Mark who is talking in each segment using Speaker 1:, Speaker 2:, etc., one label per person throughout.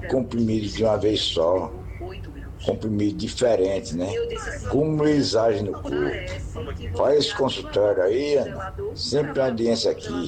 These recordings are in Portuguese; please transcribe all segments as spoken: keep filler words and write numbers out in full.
Speaker 1: comprimidos de uma vez só, comprimidos diferentes, né? Como eles agem no corpo. Faz esse consultório aí, Ana. Sempre uma audiência aqui.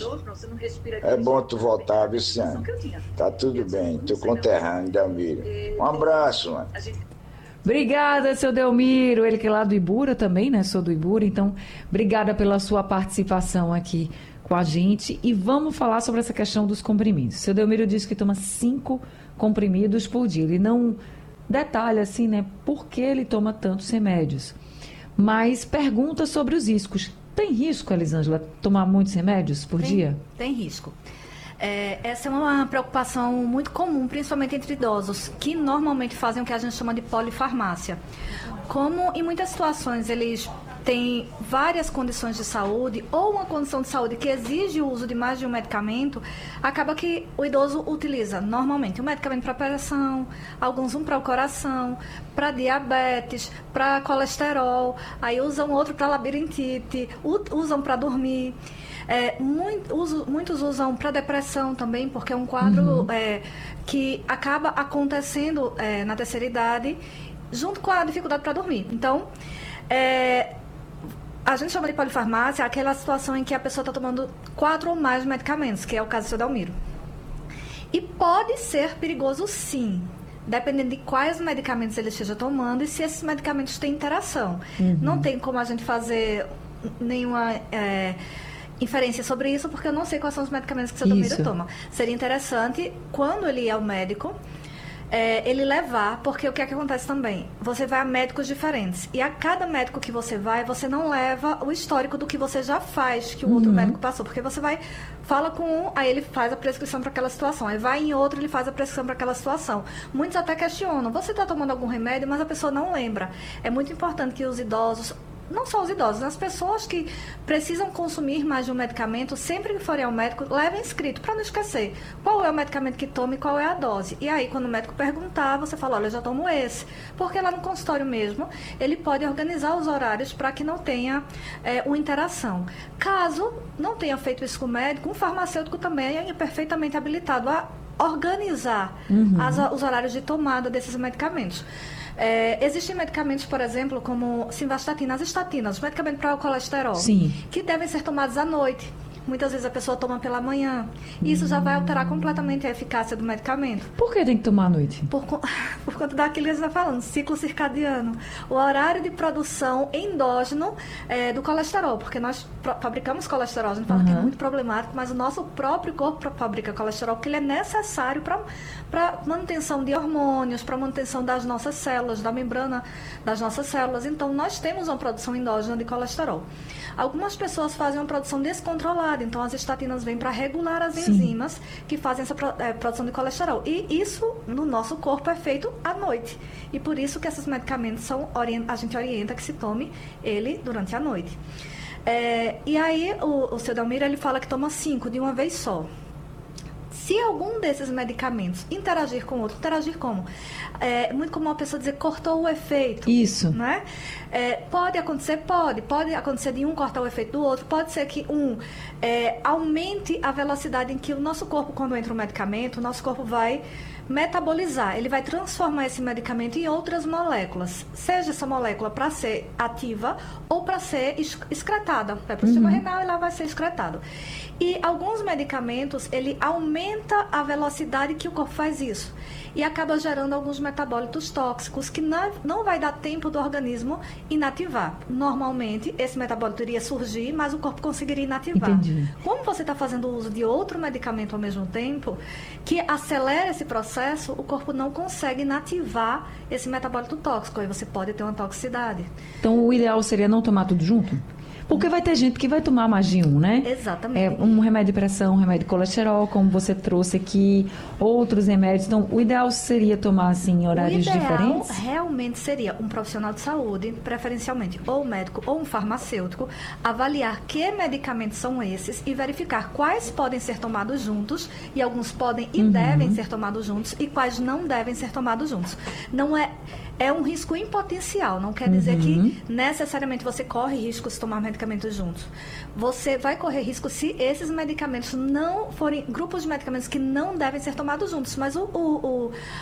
Speaker 1: É bom tu voltar, viu, Ciano? Tá tudo bem. Teu conterrâneo, Delmiro. Um abraço, mano.
Speaker 2: Obrigada, seu Delmiro. Ele que é lá do Ibura também, né? Sou do Ibura. Então, obrigada pela sua participação aqui com a gente. E vamos falar sobre essa questão dos comprimidos. Seu Delmiro disse que toma cinco comprimidos por dia. Ele não detalha assim, né? Por que ele toma tantos remédios? Mas pergunta sobre os riscos. Tem risco, Elisângela, tomar muitos remédios por
Speaker 3: tem,
Speaker 2: dia?
Speaker 3: Tem risco. É, essa é uma preocupação muito comum, principalmente entre idosos, que normalmente fazem o que a gente chama de polifarmácia. Como em muitas situações eles têm várias condições de saúde ou uma condição de saúde que exige o uso de mais de um medicamento, acaba que o idoso utiliza normalmente um medicamento para pressão, alguns um para o coração, para diabetes, para colesterol, aí usam outro para labirintite, usam para dormir. É, muito, uso, muitos usam para depressão também, porque é um quadro uhum. é, que acaba acontecendo é, na terceira idade, junto com a dificuldade para dormir. Então, é, a gente chama de polifarmácia aquela situação em que a pessoa está tomando quatro ou mais medicamentos, que é o caso do seu Delmiro. E pode ser perigoso, sim, dependendo de quais medicamentos ele esteja tomando e se esses medicamentos têm interação. Uhum. Não tem como a gente fazer nenhuma é, inferência sobre isso, porque eu não sei quais são os medicamentos que o seu Delmiro toma. Seria interessante, quando ele ir ao médico, É, ele levar, porque o que é que acontece também? Você vai a médicos diferentes, e a cada médico que você vai, você não leva o histórico do que você já faz, que o uhum. outro médico passou, porque você vai, fala com um, aí ele faz a prescrição para aquela situação, aí vai em outro, ele faz a prescrição para aquela situação. Muitos até questionam, você está tomando algum remédio, mas a pessoa não lembra. É muito importante que os idosos, não só os idosos, as pessoas que precisam consumir mais de um medicamento, sempre que forem ao médico, levem escrito, para não esquecer qual é o medicamento que toma e qual é a dose. E aí, quando o médico perguntar, você fala, olha, eu já tomo esse. Porque lá no consultório mesmo, ele pode organizar os horários para que não tenha é, uma interação. Caso não tenha feito isso com o médico, um farmacêutico também é perfeitamente habilitado a organizar uhum. as, os horários de tomada desses medicamentos. É, existem medicamentos, por exemplo, como simvastatina, as estatinas, medicamentos para o colesterol,
Speaker 2: Sim.
Speaker 3: que devem ser tomados à noite. Muitas vezes a pessoa toma pela manhã. Isso hum. já vai alterar completamente a eficácia do medicamento.
Speaker 2: Por que tem que tomar à noite?
Speaker 3: Por, por conta daquilo que você está falando, ciclo circadiano. O horário de produção endógeno é, do colesterol, porque nós fabricamos colesterol, a gente fala uhum. que é muito problemático, mas o nosso próprio corpo fabrica colesterol, porque ele é necessário para manutenção de hormônios, para manutenção das nossas células, da membrana das nossas células. Então, nós temos uma produção endógena de colesterol. Algumas pessoas fazem uma produção descontrolada, então as estatinas vêm para regular as
Speaker 2: Sim.
Speaker 3: enzimas que fazem essa é, produção de colesterol. E isso no nosso corpo é feito à noite. E por isso que esses medicamentos são a gente orienta que se tome ele durante a noite. É, e aí o, o seu Delmiro, ele fala que toma cinco de uma vez só. Se algum desses medicamentos interagir com outro, interagir como? É muito comum a pessoa dizer cortou o efeito.
Speaker 2: Isso.
Speaker 3: Né? É, pode acontecer? Pode. Pode acontecer de um cortar o efeito do outro. Pode ser que um é, aumente a velocidade em que o nosso corpo, quando entra o medicamento, o nosso corpo vai metabolizar. Ele vai transformar esse medicamento em outras moléculas. Seja essa molécula para ser ativa ou para ser excretada. Vai para o sistema uhum. renal e lá vai ser excretado. E alguns medicamentos, ele aumenta a velocidade que o corpo faz isso. E acaba gerando alguns metabólitos tóxicos que não, não vai dar tempo do organismo inativar. Normalmente, esse metabólito iria surgir, mas o corpo conseguiria inativar.
Speaker 2: Entendi.
Speaker 3: Como você está fazendo uso de outro medicamento ao mesmo tempo, que acelera esse processo, o corpo não consegue inativar esse metabólito tóxico. Aí você pode ter uma toxicidade.
Speaker 2: Então, o ideal seria não tomar tudo junto? Porque vai ter gente que vai tomar mais de um, né?
Speaker 3: Exatamente.
Speaker 2: É, um remédio de pressão, um remédio de colesterol, como você trouxe aqui, outros remédios. Então, o ideal seria tomar, assim, em horários diferentes?
Speaker 3: O ideal diferentes? realmente seria um profissional de saúde, preferencialmente ou um médico ou um farmacêutico, avaliar que medicamentos são esses e verificar quais podem ser tomados juntos, e alguns podem e uhum. devem ser tomados juntos, e quais não devem ser tomados juntos. Não é... É um risco em potencial, não quer dizer uhum. que necessariamente você corre risco se tomar medicamentos juntos. Você vai correr risco se esses medicamentos não forem grupos de medicamentos que não devem ser tomados juntos, mas o, o, o,